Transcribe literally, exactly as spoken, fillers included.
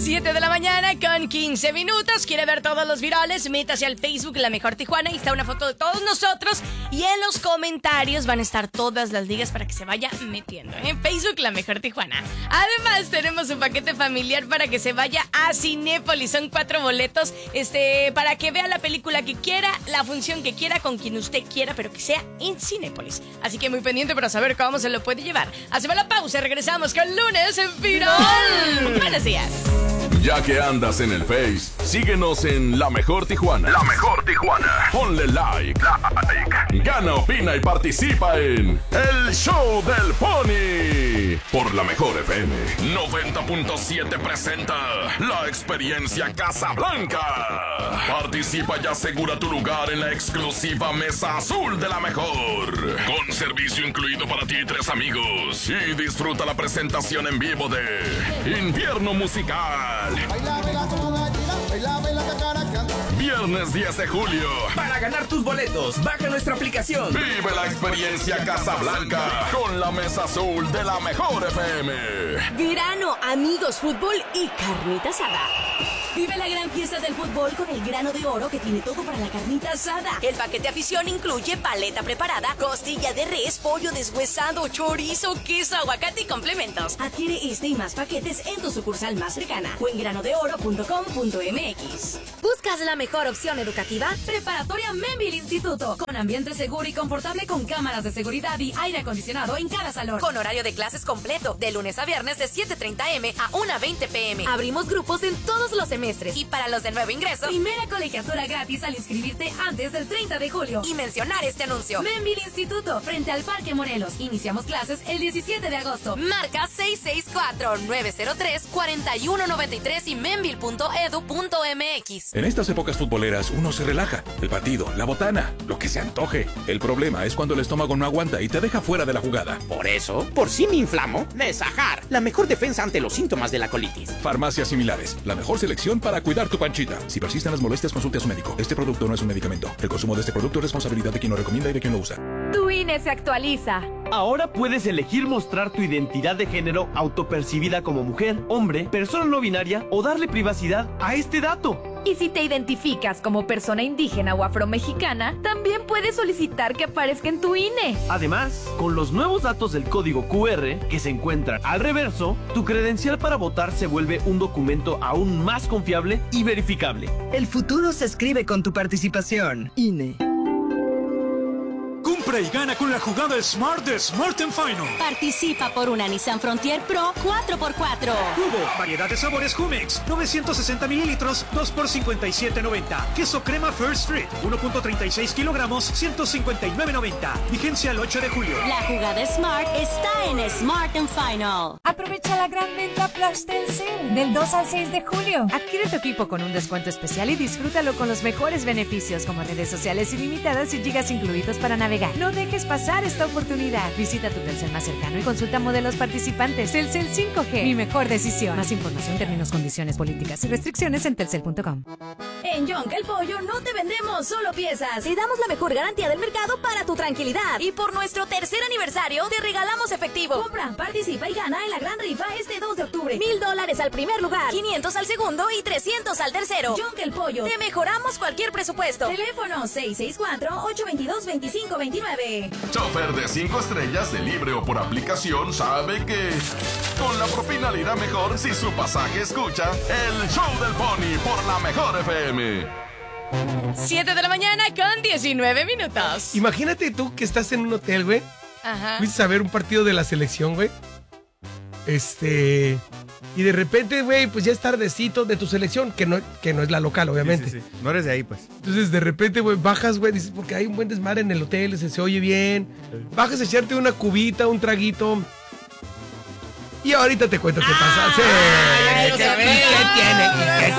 siete de la mañana con quince minutos. ¿Quiere ver todos los virales? Métase al Facebook La Mejor Tijuana y está una foto de todos nosotros. Y en los comentarios van a estar todas las ligas para que se vaya metiendo. En Facebook La Mejor Tijuana. Además, tenemos un paquete familiar para que se vaya a Cinépolis. Son cuatro boletos este, para que vea la película que quiera, la función que quiera, con quien usted quiera, pero que sea en Cinépolis. Así que muy pendiente para saber cómo se lo puede llevar. Hacemos la pausa, regresamos con Lunes en Viral. Buenos días. Ya que andas en el Face, síguenos en La Mejor Tijuana. La Mejor Tijuana. Ponle like. like. Gana, opina y participa en El Show del Pony. Por La Mejor F M. noventa punto siete presenta la experiencia Casablanca. Participa y asegura tu lugar en la exclusiva Mesa Azul de La Mejor. Con servicio incluido para ti y tres amigos. Y disfruta la presentación en vivo de Invierno Musical. Viernes diez de julio. Para ganar tus boletos, baja nuestra aplicación. Vive la experiencia Casablanca con la Mesa Azul de La Mejor F M. Verano, amigos, fútbol y carnita asada. Vive la gran fiesta del fútbol con el Grano de Oro, que tiene todo para la carnita asada. El paquete afición incluye paleta preparada, costilla de res, pollo deshuesado, chorizo, queso, aguacate y complementos. Adquiere este y más paquetes en tu sucursal más cercana o en grano de oro punto com punto m x. ¿Buscas la mejor opción educativa? Preparatoria Membil Instituto, con ambiente seguro y confortable, con cámaras de seguridad y aire acondicionado en cada salón. Con horario de clases completo, de lunes a viernes de siete treinta eme a una veinte pe eme. Abrimos grupos en todos los semestres. Y para los de nuevo ingreso, primera colegiatura gratis al inscribirte antes del treinta de julio. Y mencionar este anuncio. Membil Instituto, frente al Parque Morelos. Iniciamos clases el diecisiete de agosto. Marca seis seis cuatro, nueve cero tres, cuatro uno nueve tres y membil punto edu punto eme equis. En estas épocas futboleras uno se relaja. El partido, la botana, lo que se antoje. El problema es cuando el estómago no aguanta y te deja fuera de la jugada. Por eso, por si me inflamo, Desajar, la mejor defensa ante los síntomas de la colitis. Farmacias similares, la mejor selección para cuidar tu panchita. Si persisten las molestias, consulte a su médico. Este producto no es un medicamento. El consumo de este producto es responsabilidad de quien lo recomienda y de quien lo usa. Tu I N E se actualiza. Ahora puedes elegir mostrar tu identidad de género autopercibida como mujer, hombre, persona no binaria o darle privacidad a este dato. Y si te identificas como persona indígena o afromexicana, también puedes solicitar que aparezca en tu I N E. Además, con los nuevos datos del código cu erre que se encuentran al reverso, tu credencial para votar se vuelve un documento aún más confiable y verificable. El futuro se escribe con tu participación. I N E. Compra y gana con la jugada Smart de Smart and Final. Participa por una Nissan Frontier Pro cuatro por cuatro. Hugo, variedad de sabores Jumex, novecientos sesenta mililitros, dos por cincuenta y siete noventa. Queso crema First Street, uno punto treinta y seis kilogramos, ciento cincuenta y nueve noventa. Vigencia el ocho de julio. La jugada Smart está en Smart and Final. Aprovecha la gran venta Flash Telcel del dos al seis de julio. Adquiere tu equipo con un descuento especial y disfrútalo con los mejores beneficios, como redes sociales ilimitadas y gigas incluidos para navegar. No dejes pasar esta oportunidad. Visita tu Telcel más cercano y consulta modelos participantes. Telcel cinco G, mi mejor decisión. Más información, términos, condiciones, políticas y restricciones en telcel punto com. En Yonca el Pollo no te vendemos solo piezas. Te damos la mejor garantía del mercado para tu tranquilidad. Y por nuestro tercer aniversario, te regalamos efectivo. Compra, participa y gana en la gran rifa este dos de octubre. Mil dólares al primer lugar, quinientos al segundo y trescientos al tercero. Yonca el Pollo, te mejoramos cualquier presupuesto. Teléfono seis seis cuatro, ocho dos dos, dos cinco dos nueve. Chofer de cinco estrellas de libre o por aplicación sabe que con la propina le irá mejor si su pasaje escucha El Show del Pony por La Mejor F M. siete de la mañana con diecinueve minutos. Imagínate tú que estás en un hotel, güey. Ajá. Fuiste a ver un partido de la selección, güey. Este... Y de repente, güey, pues ya es tardecito de tu selección, que no, que no es la local, obviamente. Sí, sí, sí. No eres de ahí, pues. Entonces, de repente, güey, bajas, güey, dices, porque hay un buen desmadre en el hotel, se, se oye bien. Sí. Bajas a echarte una cubita, un traguito. Y ahorita te cuento qué pasa. Sí. ¿Qué, ¿Qué, ¿Qué tiene? ¿Qué